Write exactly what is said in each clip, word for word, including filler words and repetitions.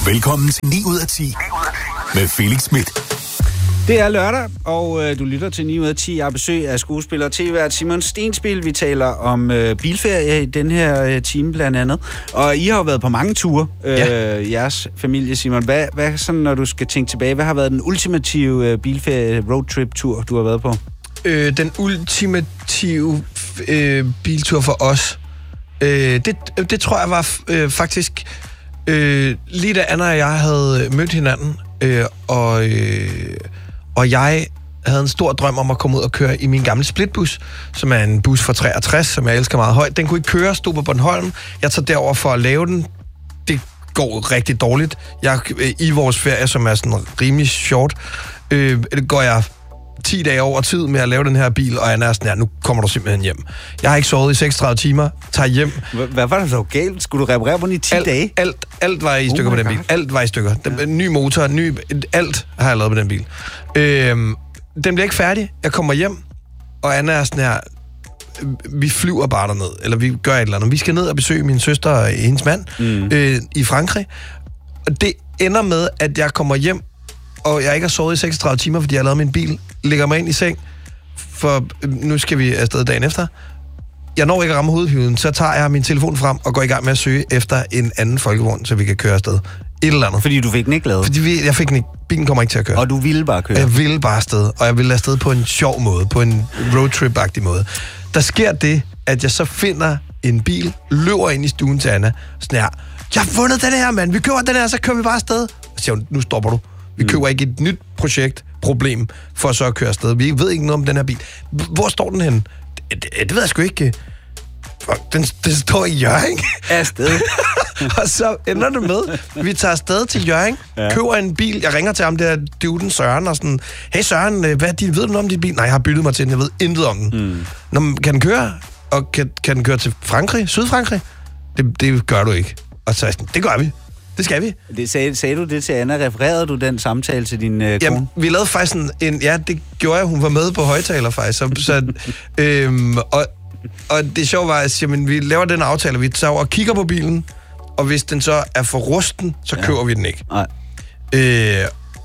Velkommen til ni ud af ti med Felix Smith. Det er lørdag, og øh, du lytter til ni ud af ti. Jeg har besøg af skuespiller og tv-vært Simon Stenspil. Vi taler om øh, bilferie i den her øh, time blandt andet. Og I har jo været på mange ture, øh, ja. jeres familie, Simon. Hvad, hvad sådan, når du skal tænke tilbage, hvad har været den ultimative øh, bilferie roadtrip-tur, du har været på? Øh, den ultimative øh, biltur for os, øh, det, det tror jeg var øh, faktisk øh, lige da Anna og jeg havde mødt hinanden, øh, og... Øh, Og jeg havde en stor drøm om at komme ud og køre i min gamle splitbus, som er en bus fra treogtres, som jeg elsker meget højt. Den kunne ikke køre, stod på Bornholm. Jeg tager derover for at lave den. Det går rigtig dårligt. Jeg, I vores ferie, som er sådan rimelig short, øh, går jeg ti dage over tid med at lave den her bil, og jeg er sådan, ja, nu kommer du simpelthen hjem. Jeg har ikke sovet i seksogtredive timer, tager hjem. Hvad var det så galt? Skulle du reparere på den i ti alt, dage? Alt, alt var i stykker oh på den bil. Alt var i stykker. Den, ja. Ny motor, ny, alt har jeg lavet på den bil. Øhm, den bliver ikke færdig. Jeg kommer hjem, og Anna er sådan her, vi flyver bare derned, eller vi gør et eller andet. Vi skal ned og besøge min søster og hendes mand mm. øh, i Frankrig. Og det ender med, at jeg kommer hjem, og jeg ikke har sovet i seksogtredive timer, fordi jeg har lavet min bil, ligger mig ind i seng, for nu skal vi afsted dagen efter. Jeg når ikke at ramme hovedpuden, så tager jeg min telefon frem og går i gang med at søge efter en anden folkevogn, så vi kan køre afsted. Et eller andet. Fordi du fik den ikke lavet? Fordi vi, jeg fik den ikke. Bilen kommer ikke til at køre. Og du ville bare køre? Jeg ville bare afsted, og jeg ville afsted på en sjov måde, på en roadtrip-agtig måde. Der sker det, at jeg så finder en bil, løber ind i stuen til Anna, sådan her, jeg har fundet den her, mand, vi køber den her, så kører vi bare afsted. Så siger hun, nu stopper du. Vi køber ikke et nyt projekt, problem, for så at køre afsted. Vi ved ikke noget om den her bil. Hvor står den henne? Det, det, det ved jeg sgu ikke. Den, den står i Hjørring. Afsted. Og så ender det med, vi tager afsted til Hjørring, ja. Køber en bil. Jeg ringer til ham der, duden Søren, og sådan, hey Søren, hvad er din, ved du noget om din bil? Nej, jeg har byttet mig til den, jeg ved intet om den. Mm. Nå, kan den køre? Og kan, kan den køre til Frankrig? Sydfrankrig? Det, det gør du ikke. Og så er jeg sådan, det gør vi. Det skal vi. Det sagde, sagde du det til Anna? Refererede du den samtale til din øh, kone? Jamen, vi lavede faktisk en, en... Ja, det gjorde jeg. Hun var med på højtaler faktisk. Så, så, øhm, og, og det sjove var, at jamen, vi laver den aftale. Vi tager og kigger på bilen, og hvis den så er for rusten, så ja. køber vi den ikke. Nej. Øh,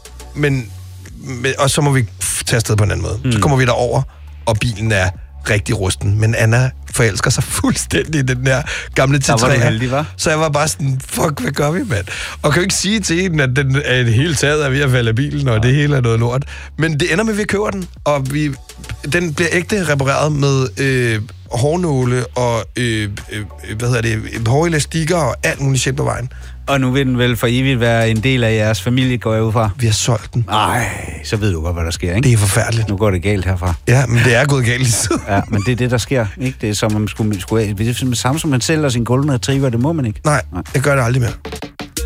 men, men... Og så må vi tage afsted på en anden måde. Mm. Så kommer vi derover, og bilen er rigtig rusten. Men Anna forelsker sig fuldstændig i den der gamle T tre. Der var du heldig, hva'? Så jeg var bare sådan, fuck, hvad gør vi, mand? Og kan jo ikke sige til hende, at den er det hele taget er ved at falde af bilen, og ja. det hele er noget lort. Men det ender med, at vi køber den, og vi, den bliver ægte repareret med øh, hårnåle og øh, øh, hvad hedder det, hårelastikker og alt muligt shit på vejen. Og nu vil den vel for evigt være en del af jeres familie, går jeg ud fra? Vi har solgt den. Ej, så ved du godt, hvad der sker, ikke? Det er forfærdeligt. Nu går det galt herfra. Ja, men det er gået galt. Ja, men det er det, der sker, ikke? Det er som, man skulle, skulle, det er det samme, som man sælger sin golden retriever, det må man ikke. Nej, Nej. jeg gør det aldrig mere.